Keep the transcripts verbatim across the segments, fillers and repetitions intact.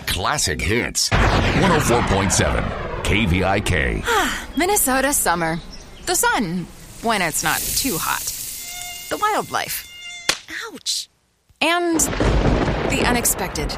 classic hits. one oh four point seven K V I K. Minnesota summer. The sun, when it's not too hot. The wildlife. Ouch. And the unexpected.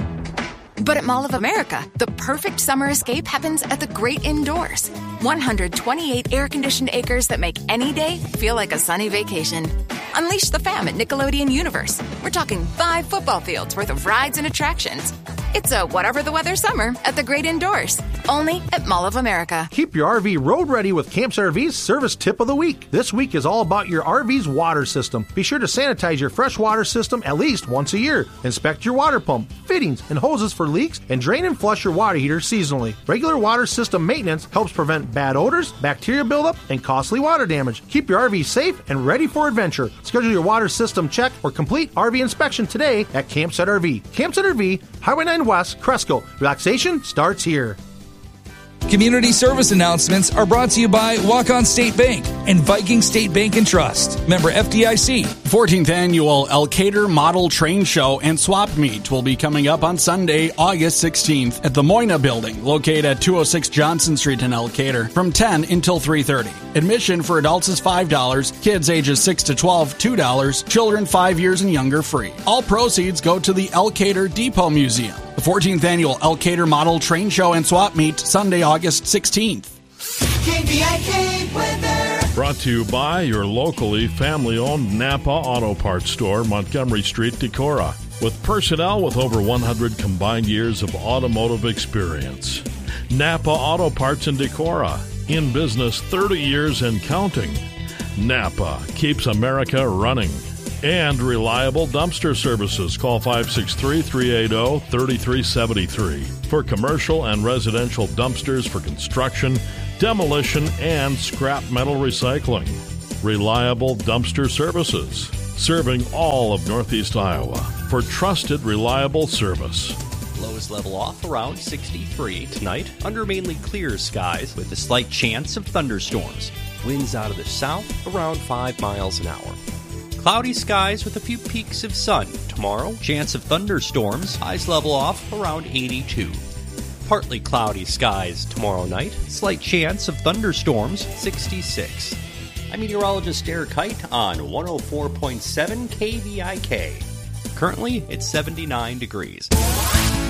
But at Mall of America, the perfect summer escape happens at the great indoors. one hundred twenty-eight air-conditioned acres that make any day feel like a sunny vacation. Unleash the fam at Nickelodeon Universe. We're talking five football fields worth of rides and attractions. It's a whatever the weather summer at the great indoors. Only at Mall of America. Keep your R V road ready with Camps R V's Service Tip of the Week. This week is all about your R V's water system. Be sure to sanitize your fresh water system at least once a year. Inspect your water pump, fittings, and hoses for leaks, and drain and flush your water heater seasonally. Regular water system maintenance helps prevent bad odors, bacteria buildup, and costly water damage. Keep your R V safe and ready for adventure. Schedule your water system check or complete R V inspection today at Campsite R V. Campsite R V, Highway nine West, Cresco. Relaxation starts here. Community service announcements are brought to you by Walk-On State Bank and Viking State Bank and Trust. Member F D I C. fourteenth Annual Elkader Model Train Show and Swap Meet will be coming up on Sunday, August sixteenth at the Moina Building, located at two oh six Johnson Street in Elkader, from ten until three thirty. Admission for adults is five dollars, kids ages six to twelve, two dollars, children five years and younger free. All proceeds go to the Elkader Depot Museum. The fourteenth Annual Elkader Model Train Show and Swap Meet, Sunday, August sixteenth. K V I K weather. Brought to you by your locally family-owned Napa Auto Parts store, Montgomery Street, Decorah. With personnel with over one hundred combined years of automotive experience. Napa Auto Parts in Decorah. In business thirty years and counting. Napa keeps America running. And reliable dumpster services. Call five six three, three eight zero, three three seven three for commercial and residential dumpsters for construction, demolition, and scrap metal recycling. Reliable dumpster services. Serving all of Northeast Iowa for trusted, reliable service. Lows level off around sixty-three tonight under mainly clear skies with a slight chance of thunderstorms. Winds out of the south around five miles an hour. Cloudy skies with a few peaks of sun. Tomorrow, chance of thunderstorms. Highs level off around eighty-two. Partly cloudy skies tomorrow night. Slight chance of thunderstorms, sixty-six. I'm meteorologist Eric Height on one oh four point seven K V I K. Currently, it's seventy-nine degrees.